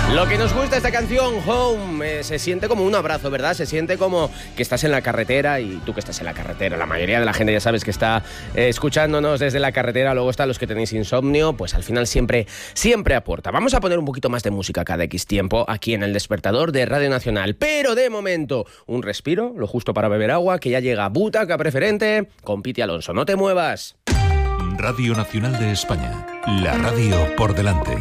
Lo que nos gusta esta canción, Home, se siente como un abrazo, ¿verdad? Se siente como que estás en la carretera y tú que estás en la carretera. La mayoría de la gente ya sabes que está escuchándonos desde la carretera. Luego están los que tenéis insomnio, pues al final siempre aporta. Vamos a poner un poquito más de música cada X tiempo aquí en El Despertador de Radio Nacional. Pero de momento, un respiro, lo justo para beber agua, que ya llega Butaca Preferente con Piti Alonso. No te muevas. Radio Nacional de España. La radio por delante.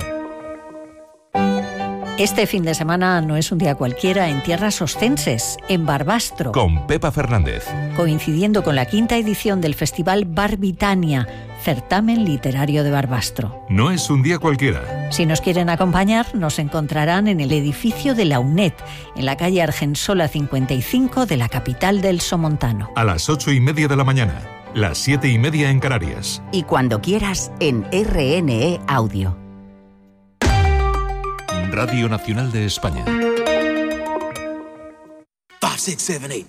Este fin de semana no es un día cualquiera en tierras ostenses, en Barbastro. Con Pepa Fernández. Coincidiendo con la 5ª edición del Festival Barbitania, certamen literario de Barbastro. No es un día cualquiera. Si nos quieren acompañar, nos encontrarán en el edificio de la UNED, en la calle Argensola 55 de la capital del Somontano. A las 8:30 de la mañana, las 7:30 en Canarias. Y cuando quieras, en RNE Audio. Radio Nacional de España. 5, 6, 7, 8.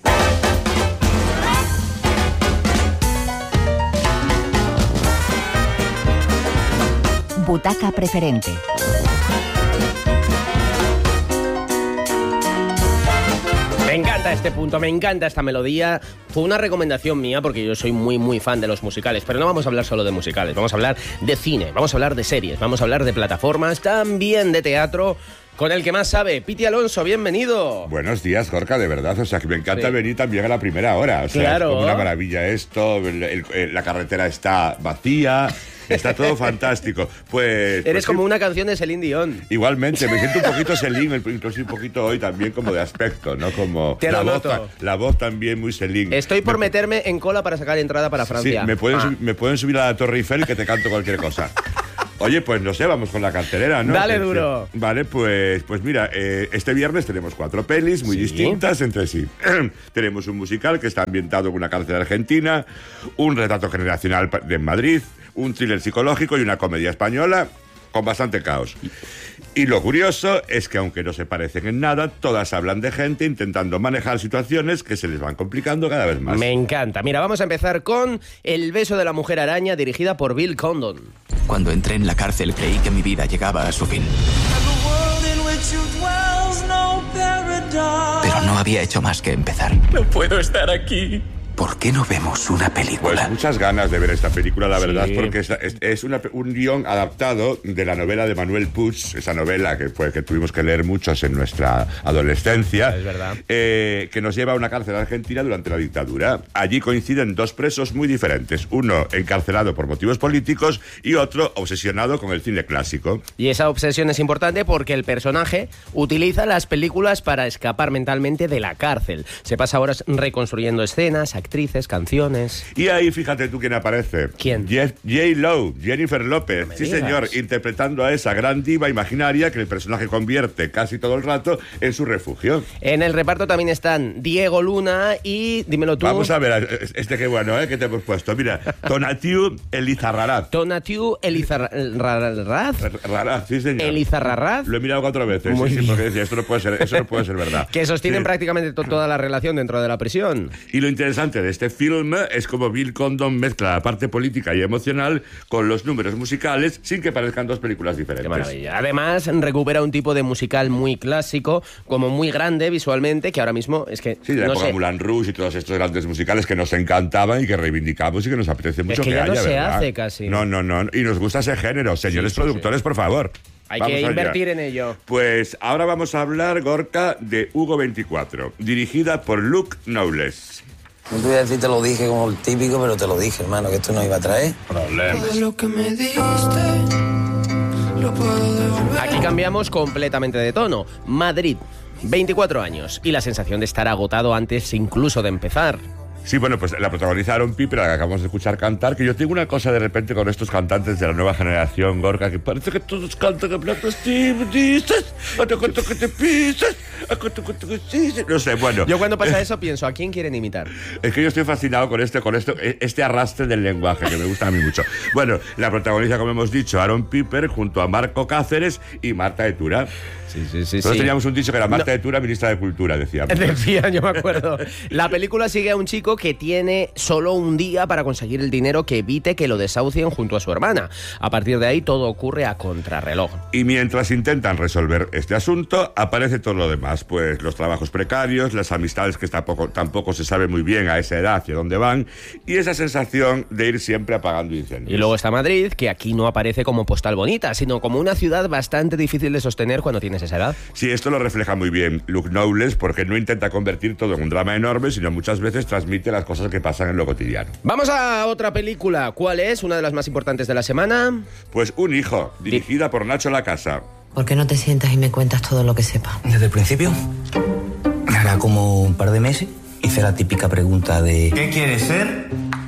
Butaca Preferente. Me encanta este punto, me encanta esta melodía. Fue una recomendación mía porque yo soy muy fan de los musicales, pero no vamos a hablar solo de musicales, vamos a hablar de cine, vamos a hablar de series, vamos a hablar de plataformas, también de teatro, con el que más sabe. Piti Alonso, bienvenido. Buenos días, Gorka, de verdad, o sea, que me encanta venir también a la primera hora, o sea, claro. Es como una maravilla esto, la carretera está vacía. Está todo fantástico. Pues eres como una canción de Celine Dion. Igualmente, me siento un poquito Celine, incluso un poquito hoy también como de aspecto, ¿no? Como te lo noto. La voz también muy Celine. Estoy por meterme en cola para sacar entrada para Francia. Sí, me pueden subir a la Torre Eiffel y que te canto cualquier cosa. Oye, pues no sé, vamos con la cartelera, ¿no? Dale duro. Vale, pues mira, este viernes tenemos 4 pelis muy distintas entre sí. Tenemos un musical que está ambientado en una cárcel argentina, un retrato generacional de Madrid, un thriller psicológico y una comedia española con bastante caos. Y lo curioso es que, aunque no se parecen en nada, todas hablan de gente intentando manejar situaciones que se les van complicando cada vez más. Me encanta. Mira, vamos a empezar con El beso de la mujer araña, dirigida por Bill Condon. Cuando entré en la cárcel creí que mi vida llegaba a su fin. Pero no había hecho más que empezar. No puedo estar aquí. ¿Por qué no vemos una película? Pues muchas ganas de ver esta película, la verdad, porque es un guión adaptado de la novela de Manuel Puig, esa novela que tuvimos que leer muchos en nuestra adolescencia, es verdad. Que nos lleva a una cárcel argentina durante la dictadura. Allí coinciden 2 presos muy diferentes, uno encarcelado por motivos políticos y otro obsesionado con el cine clásico. Y esa obsesión es importante porque el personaje utiliza las películas para escapar mentalmente de la cárcel. Se pasa horas reconstruyendo escenas, actrices, canciones. Y ahí fíjate tú quién aparece. ¿Quién? J-Lo, Jennifer López. Sí, digas. señor, interpretando a esa gran diva imaginaria que el personaje convierte casi todo el rato en su refugio. En el reparto también están Diego Luna y, dímelo tú. Vamos a ver, qué bueno, que te hemos puesto. Mira, Tonatiuh Elizarraraz. Tonatiuh Elizarraraz. Raraz, sí, señor. Elizarraraz. Lo he mirado 4 veces. Muy sí, porque decía, eso no puede ser verdad. Que sostienen Sí. prácticamente toda la relación dentro de la prisión. Y lo interesante de este film es como Bill Condon mezcla la parte política y emocional con los números musicales sin que parezcan 2 películas diferentes. Qué maravilla. Además, recupera un tipo de musical muy clásico, como muy grande visualmente, que ahora mismo es que... Sí, de la no época sé. Moulin Rouge y todos estos grandes musicales que nos encantaban y que reivindicamos y que nos apetece mucho Es que ya haya, no se ¿verdad? hace casi. No. Y nos gusta ese género. Señores productores, por favor. Hay Vamos que allá. invertir en ello. Pues ahora vamos a hablar, Gorka, de Hugo 24, dirigida por Luke Knowles. No te voy a decir te lo dije como el típico, pero te lo dije, hermano, que esto no iba a traer Problemas. Todo lo que me diste, lo puedo devolver. Aquí cambiamos completamente de tono. Madrid, 24 años y la sensación de estar agotado antes incluso de empezar. Sí, bueno, pues la protagoniza Aaron Piper, a la que acabamos de escuchar cantar, que yo tengo una cosa de repente con estos cantantes de la nueva generación, Gorka, que parece que todos cantan en plan, que te pisas, no sé, bueno. Yo cuando pasa eso pienso, ¿a quién quieren imitar? Es que yo estoy fascinado con este arrastre del lenguaje, que me gusta a mí mucho. Bueno, la protagoniza, como hemos dicho, Aaron Piper, junto a Marco Cáceres y Marta de Tura. Sí. Nosotros teníamos un dicho que era Marta de Tura, ministra de Cultura, decíamos. Decía, yo me acuerdo. La película sigue a un chico chico que tiene solo un día para conseguir el dinero que evite que lo desahucien junto a su hermana. A partir de ahí todo ocurre a contrarreloj. Y mientras intentan resolver este asunto, aparece todo lo demás, pues los trabajos precarios, las amistades que tampoco se sabe muy bien a esa edad hacia dónde van, y esa sensación de ir siempre apagando incendios. Y luego está Madrid, que aquí no aparece como postal bonita, sino como una ciudad bastante difícil de sostener cuando tienes esa edad. Sí, esto lo refleja muy bien Luke Knowles, porque no intenta convertir todo en un drama enorme, sino muchas veces transmite las cosas que pasan en lo cotidiano. Vamos a otra película. ¿Cuál es? Una de las más importantes de la semana. Pues Un hijo, dirigida por Nacho Lacasa. ¿Por qué no te sientas y me cuentas todo lo que sepa? Desde el principio, hará como un par de meses, hice la típica pregunta de... ¿Qué quieres ser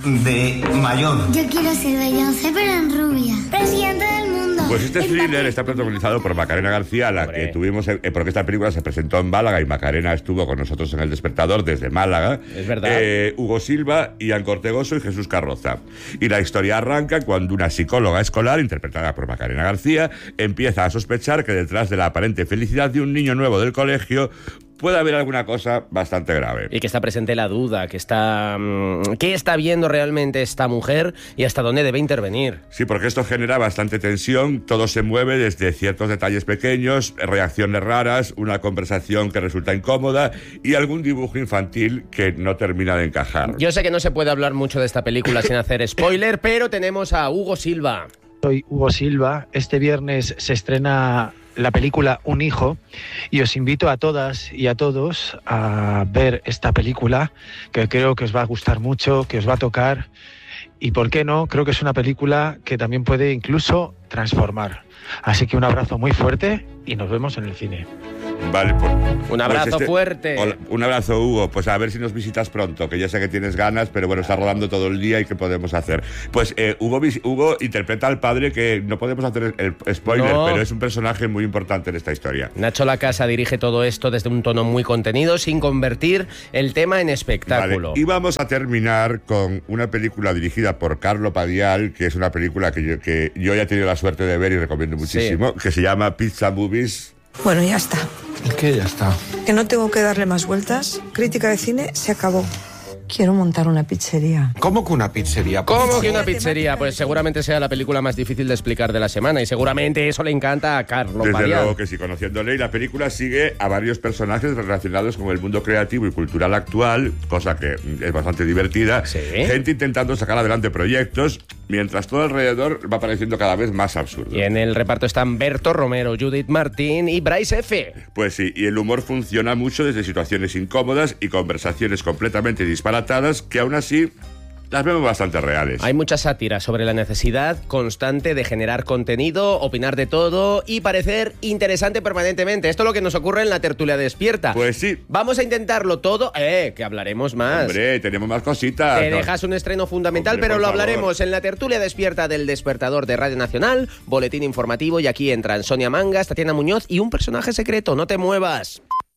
de mayor? Yo quiero ser Beyoncé, pero en rubia. Presidente del mundo. Pues este thriller está protagonizado por Macarena García, la que tuvimos, porque esta película se presentó en Málaga y Macarena estuvo con nosotros en El Despertador desde Málaga. Es verdad. Hugo Silva, Ian Cortegoso y Jesús Carroza. Y la historia arranca cuando una psicóloga escolar, interpretada por Macarena García, empieza a sospechar que detrás de la aparente felicidad de un niño nuevo del colegio puede haber alguna cosa bastante grave. Y que está presente la duda, que está... ¿Qué está viendo realmente esta mujer y hasta dónde debe intervenir? Sí, porque esto genera bastante tensión, todo se mueve desde ciertos detalles pequeños, reacciones raras, una conversación que resulta incómoda y algún dibujo infantil que no termina de encajar. Yo sé que no se puede hablar mucho de esta película sin hacer spoiler, pero tenemos a Hugo Silva. Soy Hugo Silva. Este viernes se estrena la película Un hijo y os invito a todas y a todos a ver esta película, que creo que os va a gustar mucho, que os va a tocar y, ¿por qué no?, creo que es una película que también puede incluso transformar. Así que un abrazo muy fuerte y nos vemos en el cine. Vale, pues... Un abrazo fuerte. Hola, un abrazo, Hugo. Pues a ver si nos visitas pronto, que ya sé que tienes ganas, pero bueno, está rodando todo el día y ¿qué podemos hacer? Pues Hugo interpreta al padre, que no podemos hacer el spoiler, pero es un personaje muy importante en esta historia. Nacho Lacasa dirige todo esto desde un tono muy contenido, sin convertir el tema en espectáculo. Vale. Y vamos a terminar con una película dirigida por Carlo Padial, que es una película que yo ya he tenido la suerte de ver y recomiendo muchísimo, que se llama Pizza Movies. Bueno, ya está. ¿Qué ya está? Que no tengo que darle más vueltas. Crítica de cine se acabó. Quiero montar una pizzería. ¿Cómo que una pizzería? ¿Cómo que una pizzería? Pues seguramente sea la película más difícil de explicar de la semana y seguramente eso le encanta a Carlo Padial. Desde luego que sí, conociéndole. Y la película sigue a varios personajes relacionados con el mundo creativo y cultural actual, cosa que es bastante divertida. ¿Sí? Gente intentando sacar adelante proyectos, mientras todo alrededor va pareciendo cada vez más absurdo. Y en el reparto están Berto Romero, Judith Martín y Bryce F. Pues sí, y el humor funciona mucho desde situaciones incómodas y conversaciones completamente disparatadas que aún así las vemos bastante reales. Hay mucha sátira sobre la necesidad constante de generar contenido, opinar de todo y parecer interesante permanentemente. Esto es lo que nos ocurre en la tertulia despierta. Pues sí. Vamos a intentarlo todo, que hablaremos más. Hombre, tenemos más cositas. Te dejas un estreno fundamental, pero lo hablaremos en la tertulia despierta del Despertador de Radio Nacional, boletín informativo, y aquí entran Sonia Mangas, Tatiana Muñoz y un personaje secreto. No te muevas.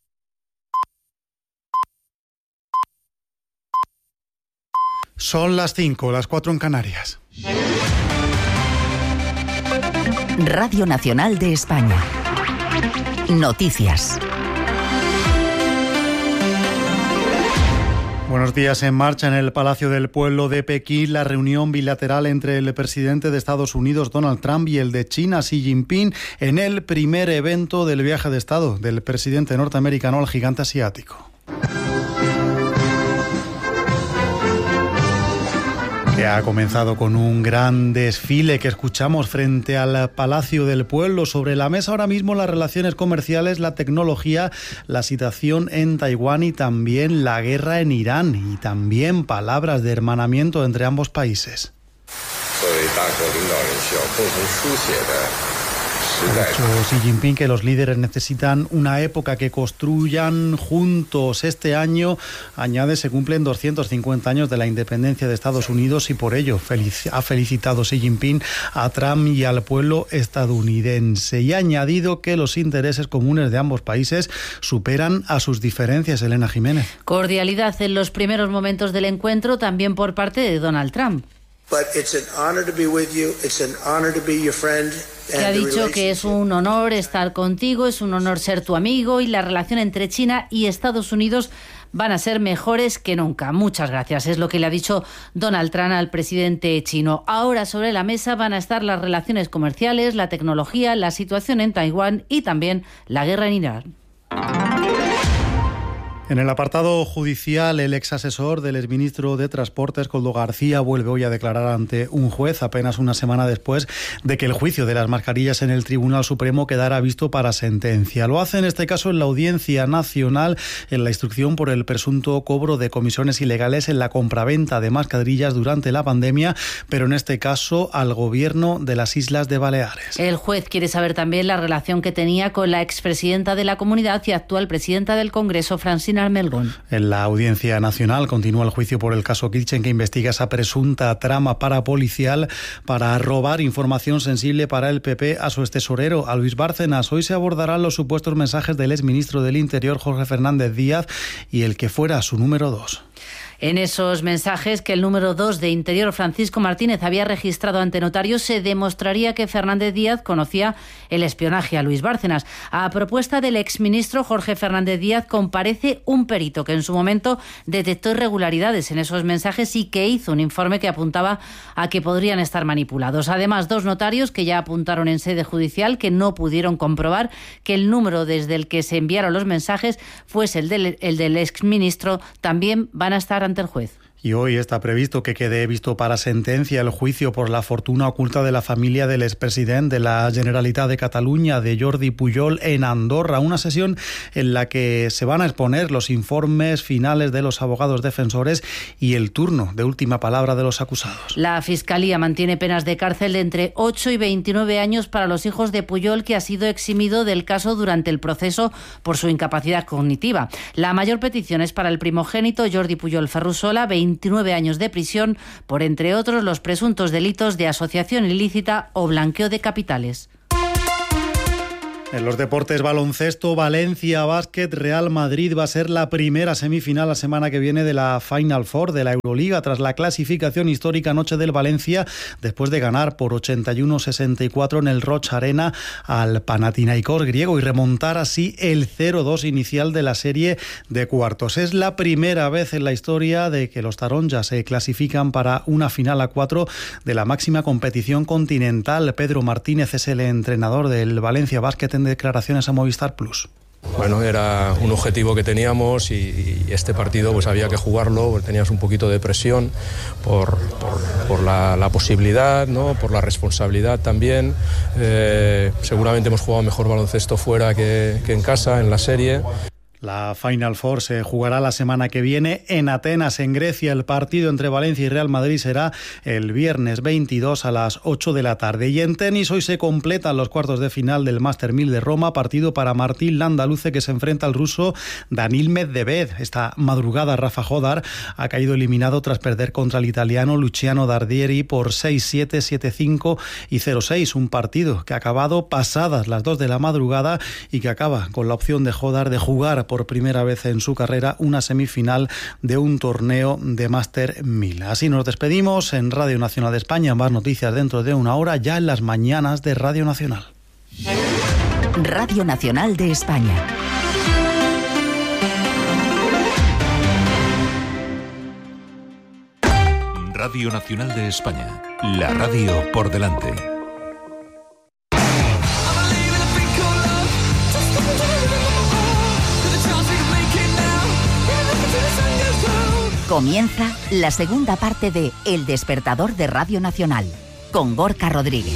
Son las 5, las 4 en Canarias. Radio Nacional de España. Noticias. Buenos días. En marcha en el Palacio del Pueblo de Pekín la reunión bilateral entre el presidente de Estados Unidos, Donald Trump, y el de China, Xi Jinping, en el primer evento del viaje de Estado del presidente norteamericano al gigante asiático. Que ha comenzado con un gran desfile que escuchamos frente al Palacio del Pueblo. Sobre la mesa ahora mismo las relaciones comerciales, la tecnología, la situación en Taiwán y también la guerra en Irán, y también palabras de hermanamiento entre ambos países. Ha dicho Xi Jinping que los líderes necesitan una época que construyan juntos. Este año, añade, se cumplen 250 años de la independencia de Estados Unidos y por ello ha felicitado Xi Jinping a Trump y al pueblo estadounidense. Y ha añadido que los intereses comunes de ambos países superan a sus diferencias. Elena Jiménez. Cordialidad en los primeros momentos del encuentro también por parte de Donald Trump, que ha dicho que es un honor estar contigo, es un honor ser tu amigo, y la relación entre China y Estados Unidos van a ser mejores que nunca. Muchas gracias, es lo que le ha dicho Donald Trump al presidente chino. Ahora sobre la mesa van a estar las relaciones comerciales, la tecnología, la situación en Taiwán y también la guerra en Irán. En el apartado judicial, el ex asesor del exministro de Transportes, Koldo García, vuelve hoy a declarar ante un juez apenas una semana después de que el juicio de las mascarillas en el Tribunal Supremo quedara visto para sentencia. Lo hace en este caso en la Audiencia Nacional, en la instrucción por el presunto cobro de comisiones ilegales en la compraventa de mascarillas durante la pandemia, pero en este caso al gobierno de las Islas de Baleares. El juez quiere saber también la relación que tenía con la expresidenta de la Comunidad y actual presidenta del Congreso, Francina Armengol. En la Audiencia Nacional continúa el juicio por el caso Kirchen, que investiga esa presunta trama parapolicial para robar información sensible para el PP a su extesorero, a Luis Bárcenas. Hoy se abordarán los supuestos mensajes del exministro del Interior, Jorge Fernández Díaz, y el que fuera su número 2. En esos mensajes que el número 2 de Interior, Francisco Martínez, había registrado ante notarios, se demostraría que Fernández Díaz conocía el espionaje a Luis Bárcenas. A propuesta del exministro Jorge Fernández Díaz, comparece un perito que en su momento detectó irregularidades en esos mensajes y que hizo un informe que apuntaba a que podrían estar manipulados. Además, 2 notarios que ya apuntaron en sede judicial que no pudieron comprobar que el número desde el que se enviaron los mensajes fuese el del exministro, también van a estar ante el juez. Y hoy está previsto que quede visto para sentencia el juicio por la fortuna oculta de la familia del expresidente de la Generalitat de Cataluña, de Jordi Pujol, en Andorra. Una sesión en la que se van a exponer los informes finales de los abogados defensores y el turno de última palabra de los acusados. La Fiscalía mantiene penas de cárcel de entre 8 y 29 años para los hijos de Pujol, que ha sido eximido del caso durante el proceso por su incapacidad cognitiva. La mayor petición es para el primogénito, Jordi Pujol Ferrusola, 29 años de prisión por, entre otros, los presuntos delitos de asociación ilícita o blanqueo de capitales. En los deportes, baloncesto, Valencia Basket, Real Madrid va a ser la primera semifinal la semana que viene de la Final Four de la Euroliga, tras la clasificación histórica anoche del Valencia, después de ganar por 81-64 en el Rocha Arena al Panathinaikos griego y remontar así el 0-2 inicial de la serie de cuartos. Es la primera vez en la historia de que los taronjas se clasifican para una final a 4 de la máxima competición continental. Pedro Martínez es el entrenador del Valencia Basket en declaraciones a Movistar Plus. Bueno, era un objetivo que teníamos y este partido pues había que jugarlo, porque teníamos un poquito de presión por la posibilidad, ¿no? Por la responsabilidad también. Seguramente hemos jugado mejor baloncesto fuera que en casa, en la serie. La Final Four se jugará la semana que viene en Atenas, en Grecia. El partido entre Valencia y Real Madrid será el viernes 22 a las 8 de la tarde. Y en tenis hoy se completan los cuartos de final del Master 1000 de Roma, partido para Martín Landaluce, que se enfrenta al ruso Daniil Medvedev. Esta madrugada Rafa Jodar ha caído eliminado tras perder contra el italiano Luciano Dardieri por 6-7, 7-5 y 0-6. Un partido que ha acabado pasadas las 2 de la madrugada y que acaba con la opción de Jodar de jugar por primera vez en su carrera una semifinal de un torneo de Master 1000. Así nos despedimos en Radio Nacional de España. Más noticias dentro de una hora, ya en las mañanas de Radio Nacional. Radio Nacional de España. Radio Nacional de España. La radio por delante. Comienza la segunda parte de El Despertador de Radio Nacional, con Gorka Rodríguez.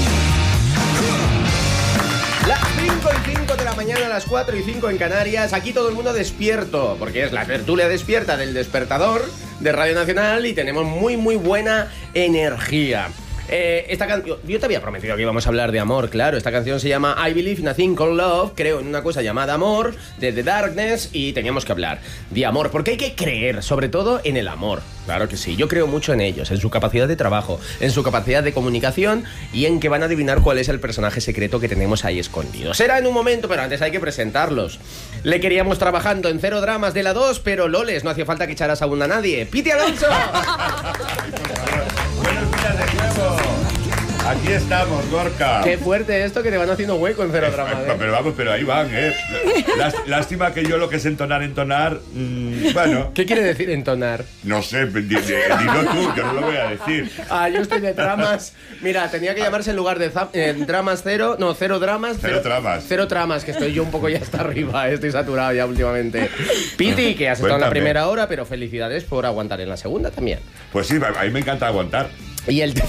Las 5:05 de la mañana, las 4:05 en Canarias. Aquí todo el mundo despierto, porque es la tertulia despierta del Despertador de Radio Nacional y tenemos muy buena energía. Esta canción, yo te había prometido que íbamos a hablar de amor, claro. Esta canción se llama I Believe in a Thing Called Love, creo en una cosa llamada amor, de The Darkness, y teníamos que hablar de amor, porque hay que creer, sobre todo en el amor. Claro que sí, yo creo mucho en ellos, en su capacidad de trabajo, en su capacidad de comunicación y en que van a adivinar cuál es el personaje secreto que tenemos ahí escondido. Será en un momento, pero antes hay que presentarlos. Le queríamos trabajando en Cero Dramas de la 2, pero loles, no hacía falta que echaras aún a nadie. ¡Piti Alonso! Buenos días de nuevo. Aquí estamos, Gorka. Qué fuerte esto que te van haciendo hueco en Cero Drama. Pero vamos, pero ahí van, ¿eh? Lástima que yo lo que es entonar, bueno. ¿Qué quiere decir entonar? No sé, dilo tú, yo no lo voy a decir. Yo estoy de tramas. Mira, tenía que llamarse en lugar de dramas cero, no, cero dramas. Cero tramas, que estoy yo un poco ya hasta arriba, estoy saturado ya últimamente. Piti, que has estado en la primera hora, pero felicidades por aguantar en la segunda también. Pues sí, a mí me encanta aguantar. Y el...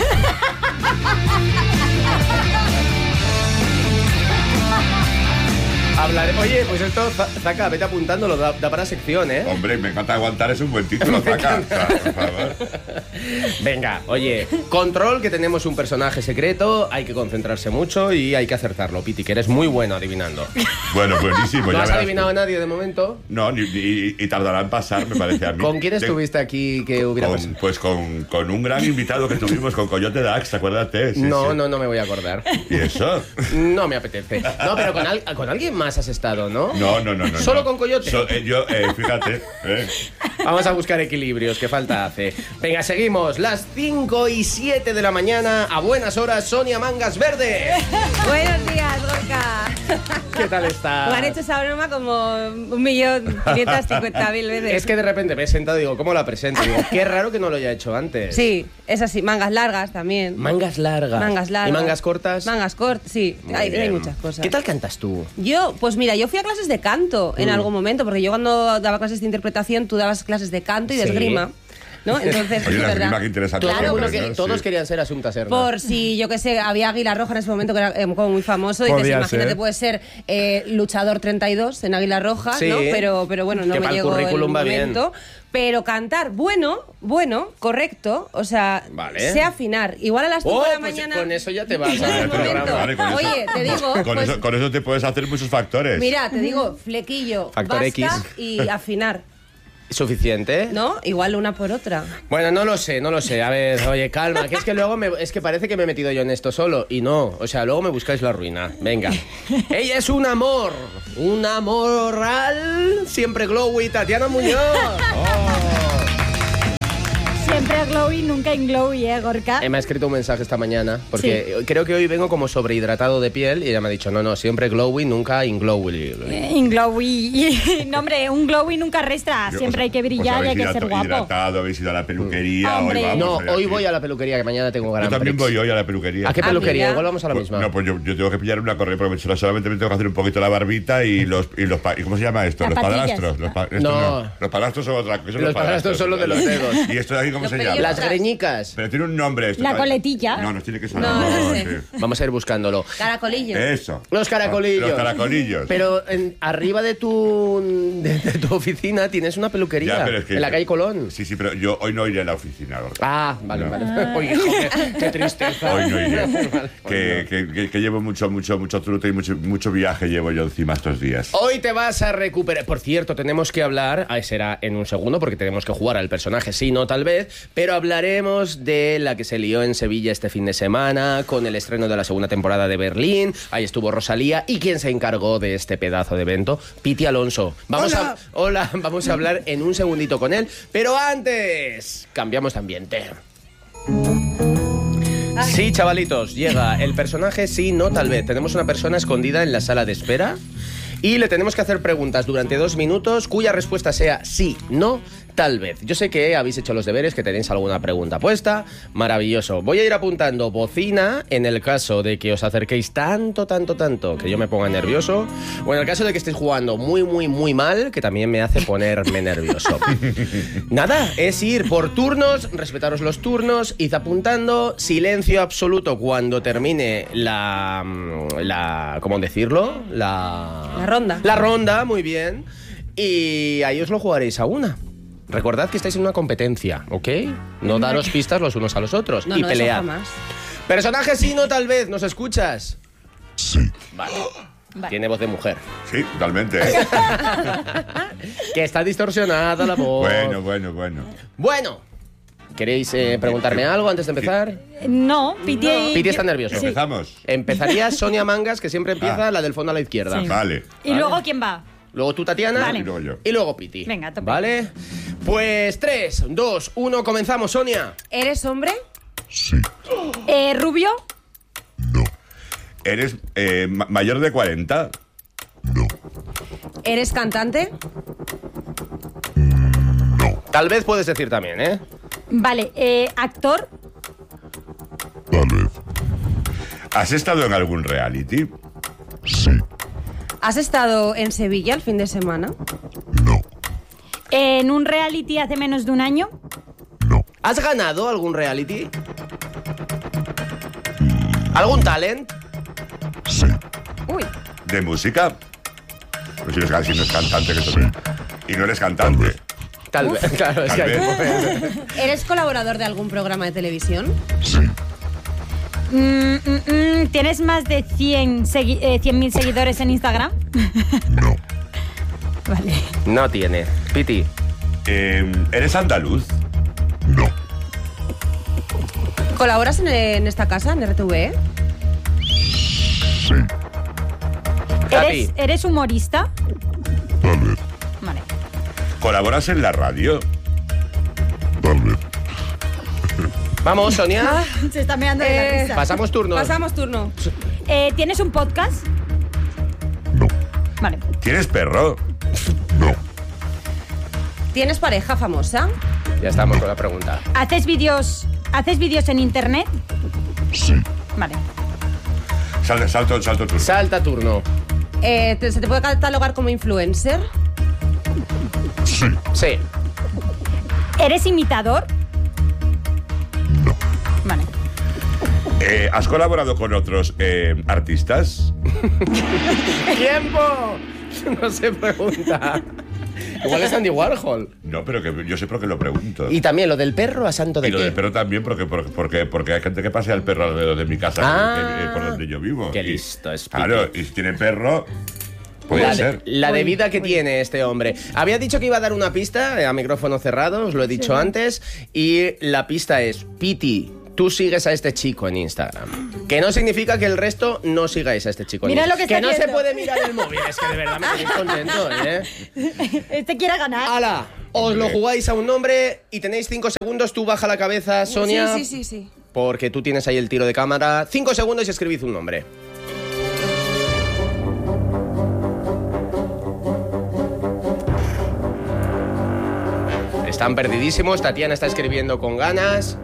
Hablaré. Oye, pues esto, Zaka, vete apuntándolo, da para sección, ¿eh? Hombre, me encanta aguantar, es un buen título, Zaka. Por favor. Venga, oye, control, que tenemos un personaje secreto, hay que concentrarse mucho y hay que acertarlo, Piti, que eres muy bueno adivinando. Bueno, buenísimo. ¿No has adivinado a nadie de momento? No, y tardará en pasar, me parece a mí. ¿Con quién estuviste aquí que hubiera pasado? Pues con un gran invitado que tuvimos, con Coyote Dax, acuérdate. No me voy a acordar. ¿Y eso? No me apetece. No, pero con alguien más has estado, ¿no? No. ¿Solo con Coyote? Fíjate. Vamos a buscar equilibrios, que falta hace. Venga, seguimos. Las 5:07 de la mañana, a buenas horas, Sonia Mangas Verde. Buenos días, Gorka. ¿Qué tal estás? Me han hecho esa broma como 1.550.000 veces. Es que de repente me he sentado y digo, ¿cómo la presento? Digo, qué raro que no lo haya hecho antes. Sí, es así. Mangas largas también. Mangas largas. ¿Y mangas cortas? Mangas cortas, sí. Hay muchas cosas. ¿Qué tal cantas tú? Yo, pues mira, yo fui a clases de canto en algún momento, porque yo cuando daba clases de interpretación, tú dabas clases de canto y de esgrima. ¿No? Entonces, oye, es verdad. Qué interesante. Claro, ¿no? todos querían ser Asunta Serna. Por si, yo qué sé, había Águila Roja en ese momento que era como muy famoso. Y dices, imagínate, puedes ser luchador 32 en Águila Roja, sí, ¿no? Pero bueno, no me llegó el momento. Bien. Pero cantar, bueno, correcto, o sea, vale. Sé afinar. Igual a las 5 de la mañana... Con eso ya te vas a Oye, te digo... Con eso te puedes hacer muchos factores. Mira, te digo, flequillo, Factor basta X. Y afinar. ¿Suficiente? ¿No? Igual una por otra. Bueno, no lo sé. A ver, oye, calma, que es que luego es que parece que me he metido yo en esto solo y no, o sea, luego me buscáis la ruina. Venga. Ella es un amor al siempre glowy, Tatiana Muñoz. Siempre glowy, nunca inglowy, Gorka. Me ha escrito un mensaje esta mañana, porque creo que hoy vengo como sobrehidratado de piel y ella me ha dicho, no, siempre glowy, nunca inglowy. Inglowy. No, hombre, un glowy nunca resta. Siempre hay que brillar y hay que ser guapo. Hidratado, habéis ido a la peluquería. Hoy voy a la peluquería, que mañana tengo gran Yo también voy hoy a la peluquería. ¿A qué peluquería? Igual vamos a la misma. No, pues yo tengo que pillar una correa, porque solamente me tengo que hacer un poquito la barbita y ¿cómo se llama esto? Los padrastros. Los padrastros son otra cosa. Los padrastros son los de los dedos. ¿Y esto de aquí cómo se llama? Las greñicas. Pero tiene un nombre esto. La coletilla. No, nos tiene que sonar. No sé. Sí. Vamos a ir buscándolo. Caracolillos. Eso. Los caracolillos. Los caracolillos. Pero arriba de tu oficina tienes una peluquería. Ya, pero es que, en la calle Colón. Sí, pero yo hoy no iré a la oficina. Vale. Oye, qué tristeza. Hoy no iré. Que llevo mucho truto y mucho viaje llevo yo encima estos días. Hoy te vas a recuperar. Por cierto, tenemos que hablar, será en un segundo porque tenemos que jugar al personaje, sí, no tal vez, pero hablaremos de la que se lió en Sevilla este fin de semana con el estreno de la segunda temporada de Berlín. Ahí estuvo Rosalía y quien se encargó de este pedazo de evento, Piti Alonso. Vamos a hablar en un segundito con él, pero antes cambiamos de ambiente. Sí, chavalitos, llega el personaje, sí, no, tal vez. Tenemos una persona escondida en la sala de espera y le tenemos que hacer preguntas durante 2 minutos cuya respuesta sea sí, no, tal vez. Yo sé que habéis hecho los deberes, que tenéis alguna pregunta puesta. Maravilloso. Voy a ir apuntando bocina en el caso de que os acerquéis tanto, que yo me ponga nervioso. O en el caso de que estéis jugando muy mal, que también me hace ponerme nervioso. Nada, es ir por turnos, respetaros los turnos, id apuntando, silencio absoluto cuando termine ¿cómo decirlo? La ronda. La ronda, muy bien. Y ahí os lo jugaréis a una. Recordad que estáis en una competencia, ¿ok? No daros pistas los unos a los otros y pelead. Personaje sí, no tal vez, ¿nos escuchas? Sí. Vale. Tiene voz de mujer. Sí, totalmente. Que está distorsionada la voz. Bueno. ¿Queréis preguntarme algo antes de empezar? No, Piti está nervioso. Sí. Empezamos. Empezaría Sonia Mangas, que siempre empieza la del fondo a la izquierda. Sí. Vale. ¿Y luego quién va? Luego tú, Tatiana, vale. Y luego yo. Y luego Piti. Venga, tope. ¿Vale? Pues 3, 2, 1, comenzamos, Sonia. ¿Eres hombre? Sí. ¿Rubio? ¿Eres mayor de 40? ¿Eres cantante? Tal vez puedes decir también, ¿eh? Vale. ¿Actor? ¿Has estado en algún reality? ¿Has estado en Sevilla el fin de semana? ¿En un reality hace menos de un año? ¿Has ganado algún reality? ¿Algún talent? Uy. ¿De música? Pues si no es cantante, que y no eres cantante. Tal vez, claro, es que hay... ¿Eres colaborador de algún programa de televisión? ¿Tienes más de 100.000 seguidores en Instagram? Vale. No tiene. Piti. ¿Eres andaluz? ¿Colaboras en esta casa, en RTV? ¿Eres humorista? Vale. ¿Colaboras en la radio? Vamos, Sonia. Se está meando de la risa. Pasamos turno. ¿Tienes un podcast? Vale. ¿Tienes perro? ¿Tienes pareja famosa? Ya estamos con la pregunta. ¿Haces vídeos en internet? Vale. Salto turno. Salta turno. ¿Se te puede catalogar como influencer? Sí. ¿Eres imitador? Vale. ¿Has colaborado con otros artistas? ¡Tiempo! No se pregunta. Igual es Andy Warhol. No, pero que yo sé por qué lo pregunto. Y también lo del perro, ¿a santo de qué? Y lo qué? del perro también, porque hay gente que pasea el perro alrededor de mi casa, por donde yo vivo. Qué listo es. Claro, y si tiene perro, puede ser. La de vida que tiene este hombre. Había dicho que iba a dar una pista a micrófono cerrado, os lo he dicho antes, y la pista es: Piti, tú sigues a este chico en Instagram. Que no significa que el resto no sigáis a este chico Mira en lo que Instagram. está Que no haciendo. se puede mirar el móvil. Es que de verdad me tenéis contento, ¿eh? Este quiere ganar. ¡Hala! Os lo jugáis a un nombre y tenéis 5 segundos. Tú baja la cabeza, Sonia. Sí. Porque tú tienes ahí el tiro de cámara. 5 segundos y escribid un nombre. Están perdidísimos. Tatiana está escribiendo con ganas.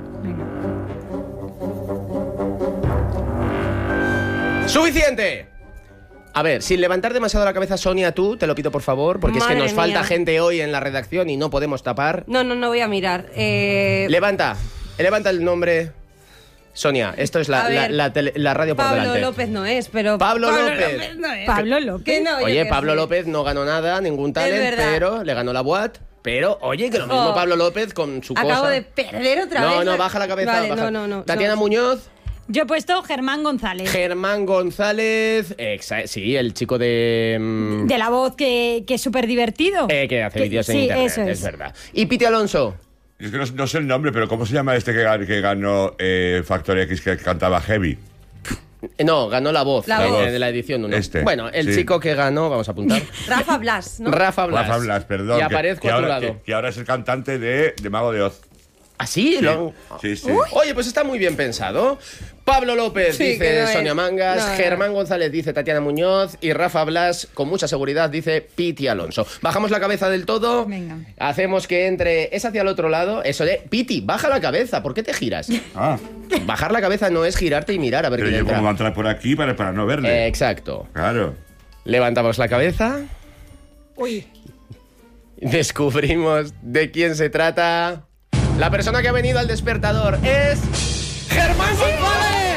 ¡Suficiente! A ver, sin levantar demasiado la cabeza, Sonia, tú, te lo pido por favor, porque Madre es que nos falta mía. gente hoy en la redacción y no podemos tapar. No voy a mirar. Levanta el nombre. Sonia, esto es la radio por Pablo delante. López no es, pero... Pablo López. no es. Pablo López. Que no, Oye, yo qué Pablo sé. López no ganó nada, ningún talent, verdad. pero le ganó la Boat. Pero, oye, que lo mismo Pablo López con su Acabo cosa. de perder otra vez. No, baja la cabeza. Vale, baja. no. Tatiana Muñoz. Yo he puesto Germán González. Germán González. Sí, el chico de... De La Voz, que es súper divertido. Que hace vídeos en sí, internet, eso es verdad. ¿Y Piti Alonso? Es que no sé el nombre, pero ¿cómo se llama este que ganó Factor X, que cantaba Heavy? No, ganó La Voz, La Voz. de la edición 1. Este, Bueno, el sí. chico que ganó, vamos a apuntar. Rafa Blas, ¿no? Rafa Blas, perdón. Y aparezco que a tu ahora, lado. que ahora es el cantante de Mago de Oz. ¿Ah, sí? Sí. Oye, pues está muy bien pensado. Pablo López, Sí, que dice no es. Sonia Mangas. No. Germán González, dice Tatiana Muñoz. Y Rafa Blas, con mucha seguridad, dice Piti Alonso. Bajamos la cabeza del todo. Venga. Hacemos que entre... Es hacia el otro lado. Eso de... Piti, baja la cabeza. ¿Por qué te giras? Bajar la cabeza no es girarte y mirar a ver Pero quién yo entra. como va a entrar por aquí para no verle. Exacto. Claro. Levantamos la cabeza. Uy. Descubrimos de quién se trata. La persona que ha venido al despertador es... ¡Germán González!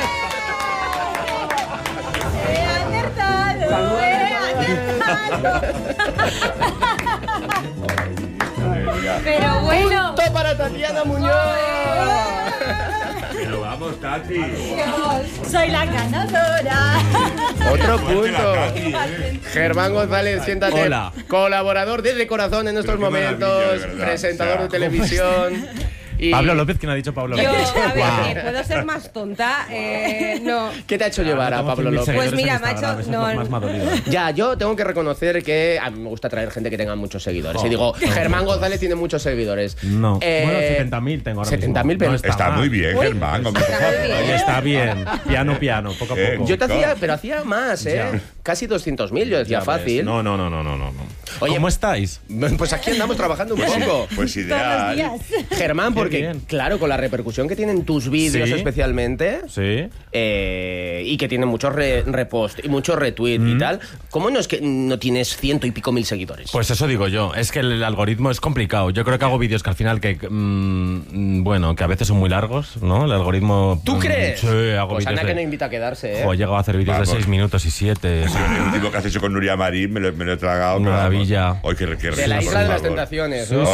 Pero bueno. ¡Punto para Tatiana Muñoz! Pero vamos, Tati. Soy la ganadora. Otro Fuerte la punto. Tati, Germán González, siéntate. Hola. Colaborador desde corazón en estos Pero qué momentos, maravilla, de verdad. presentador O sea, de televisión. Pablo López, ¿quién ha dicho Pablo Yo, López? a ver, ¿puedo ser más tonta? No. ¿Qué te ha hecho llevar a Pablo López? Pues mira, macho, Ya, yo tengo que reconocer que a mí me gusta traer gente que tenga muchos seguidores. Oh, y digo, Germán González tiene muchos seguidores. No. Bueno, 70.000 tengo ahora 70.000, pero está muy bien, Germán. Está bien. Piano, poco a poco. Yo te hacía, pero hacía más, ¿eh? Ya. Casi 200.000, yo decía fácil. No. Oye, ¿cómo estáis? Pues aquí andamos trabajando un poco. Pues ideal. Germán, porque, claro, con la repercusión que tienen tus vídeos especialmente, sí, y que tienen muchos repost y muchos retweets y tal, ¿cómo no es que no tienes 100 y pico mil seguidores? Pues eso digo yo, es que el algoritmo es complicado. Yo creo que hago vídeos que al final bueno, que a veces son muy largos, ¿no? El algoritmo... ¿Tú crees? Sí, hago pues vídeos Ana que no invita a quedarse, ¿eh? He llegado a hacer vídeos de 6 minutos y 7. El último que has hecho con Nuria Marín me lo he tragado. Maravilla. Hoy qué de la Isla de las Tentaciones, ¿no?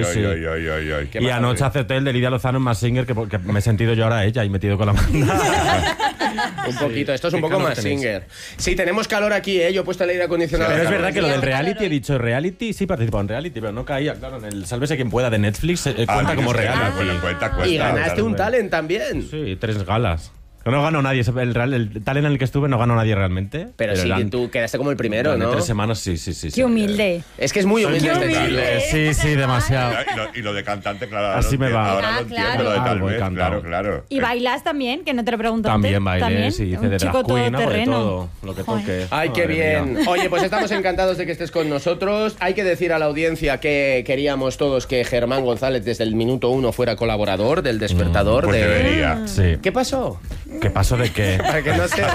Sí. Y anoche acepté el de Lidia Lozano en Mazinger, que me he sentido yo ahora a ella y metido con la mano. Un poquito, esto es un poco más Singer. Sí, tenemos calor aquí, ¿eh? Yo he puesto el aire acondicionado. Pero es verdad que lo del reality, he dicho reality, sí participo en reality, pero no caía, claro, en el Sálvese quien pueda de Netflix, cuenta como reality. Cuenta. Y ganaste un talent también. Sí, 3 galas. No ganó nadie, el talent en el que estuve no ganó nadie realmente. Pero sí, tú quedaste como el primero, ¿no? 3 semanas, sí. Qué humilde. Es que es muy humilde este chico. Sí, demasiado. Y lo de cantante, claro. Así me va. Ahora no entiendo lo de tal vez, claro. ¿Y bailas también? Que no te lo pregunto. También bailé, sí, hice de drag queen, hago de todo, lo que toque. Ay, qué bien. Oye, pues estamos encantados de que estés con nosotros. Hay que decir a la audiencia que queríamos todos que Germán González desde el minuto 1 fuera colaborador del Despertador. Pues debería. Sí. ¿Qué pasó? ¿Qué pasó de qué? Para que no se...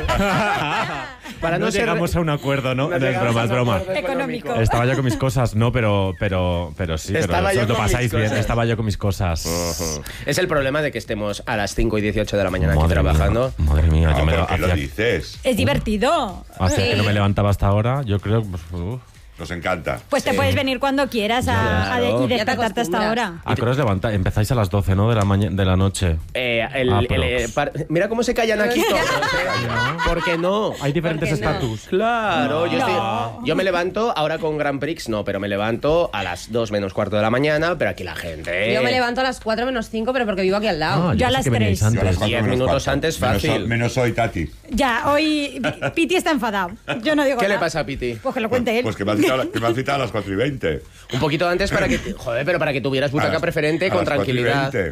Para no llegamos a un acuerdo, ¿no? Es broma. Económico. Estaba yo con mis cosas, no, pero sí, Estaba pero yo lo con pasáis mis bien. cosas. Estaba yo con mis cosas. Es el problema de que estemos a las 5:18 de la mañana aquí trabajando. Madre mía, yo me ¿Por qué lo dices? Es divertido. Hacía que no me levantaba hasta ahora, yo creo... Nos encanta. Pues te puedes venir cuando quieras y despertarte hasta ahora. ¿A qué hora os levantáis? Empezáis a las 12, ¿no? De la noche. Mira cómo se callan aquí todos. ¿Por qué no? Hay diferentes estatus. Claro, yo me levanto, ahora con Grand Prix no, pero me levanto a las 2 menos cuarto de la mañana, pero aquí la gente... Yo me levanto a las 4 menos 5, pero porque vivo aquí al lado. Yo a las 3. 10 minutos antes, fácil. Menos hoy, Tati. Ya, hoy Piti está enfadado. Yo no digo ¿Qué nada. le pasa a Piti? Pues que lo cuente él. Pues que me han citado a las 4:20. Un poquito antes para que... Joder, pero para que tuvieras butaca preferente con tranquilidad.